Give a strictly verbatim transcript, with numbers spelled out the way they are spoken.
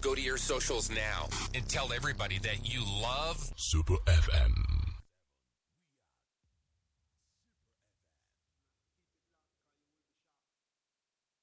Go to your socials now and tell everybody that you love Super F M.